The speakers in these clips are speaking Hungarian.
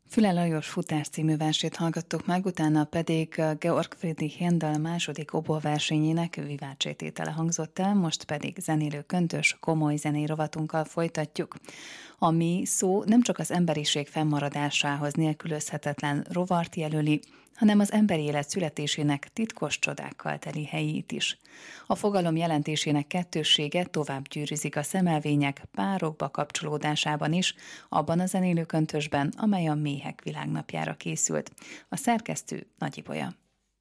Füle Lajos Futás című versét hallgattuk meg, utána pedig Georg Friedrich Händel második oboversenyének Vivácsé tétele hangzott el, most pedig zenélő köntös, komoly zenei rovatunkkal folytatjuk. A mi szó nem csak az emberiség fennmaradásához nélkülözhetetlen rovart jelöli, hanem az emberi élet születésének titkos csodákkal teli helyét is. A fogalom jelentésének kettőssége tovább gyűrűzik a szemelvények párokba kapcsolódásában is, abban a zenélő köntösben, amely a Méhek Világnapjára készült. A szerkesztő Nagy Ibolya.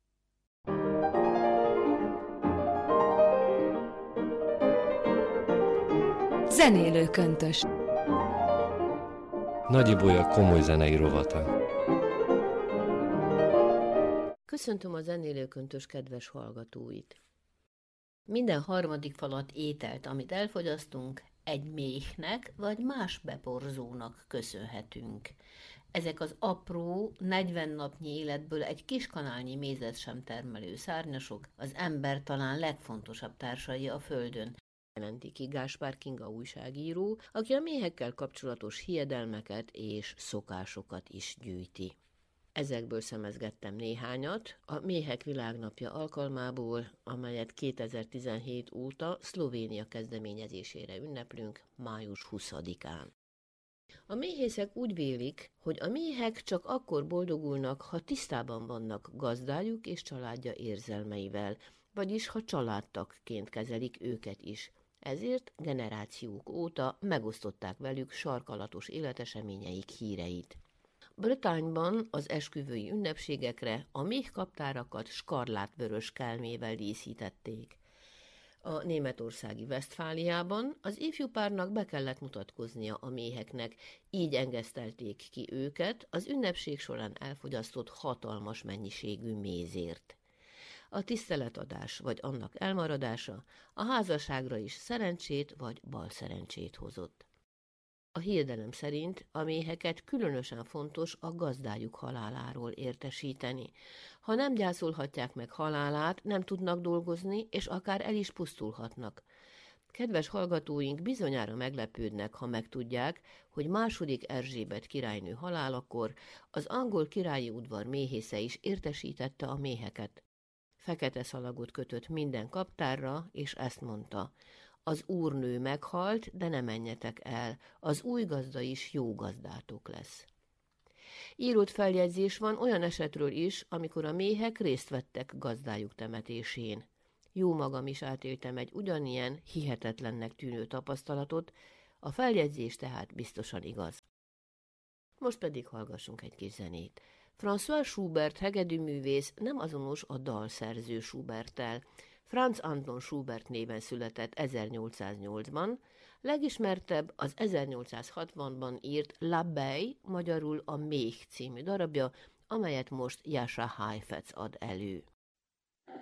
Zenélő köntös. Nagy Ibolya komoly zenei rovata. Köszöntöm a zenélőköntös kedves hallgatóit! Minden harmadik falat ételt, amit elfogyasztunk, egy méhnek vagy más beporzónak köszönhetünk. Ezek az apró, 40 napnyi életből egy kis kanálnyi mézet sem termelő szárnyasok, az ember talán legfontosabb társai a Földön, jelenti ki Gáspár Kinga újságíró, aki a méhekkel kapcsolatos hiedelmeket és szokásokat is gyűjti. Ezekből szemezgettem néhányat a Méhek Világnapja alkalmából, amelyet 2017 óta Szlovénia kezdeményezésére ünneplünk május 20-án. A méhészek úgy vélik, hogy a méhek csak akkor boldogulnak, ha tisztában vannak gazdájuk és családja érzelmeivel, vagyis ha családtagként kezelik őket is. Ezért generációk óta megosztották velük sarkalatos életeseményeik híreit. Bretagne-ban az esküvői ünnepségekre a méhkaptárakat skarlátvörös kelmével díszítették. A németországi Westfáliában az ifjú párnak be kellett mutatkoznia a méheknek, így engesztelték ki őket az ünnepség során elfogyasztott hatalmas mennyiségű mézért. A tiszteletadás vagy annak elmaradása a házasságra is szerencsét vagy balszerencsét hozott. A hiedelem szerint a méheket különösen fontos a gazdájuk haláláról értesíteni. Ha nem gyászolhatják meg halálát, nem tudnak dolgozni, és akár el is pusztulhatnak. Kedves hallgatóink bizonyára meglepődnek, ha megtudják, hogy II. Erzsébet királynő halálakor az angol királyi udvar méhésze is értesítette a méheket. Fekete szalagot kötött minden kaptárra, és ezt mondta: az úrnő meghalt, de ne menjetek el, az új gazda is jó gazdátok lesz. Írott feljegyzés van olyan esetről is, amikor a méhek részt vettek gazdájuk temetésén. Jó magam is átéltem egy ugyanilyen, hihetetlennek tűnő tapasztalatot, a feljegyzés tehát biztosan igaz. Most pedig hallgassunk egy kis zenét. François Schubert hegedűművész nem azonos a dalszerző Schuberttel. Franz Anton Schubert néven született 1808-ban, legismertebb az 1860-ban írt L'Abeille, magyarul a Méh című darabja, amelyet most Jascha Heifetz ad elő.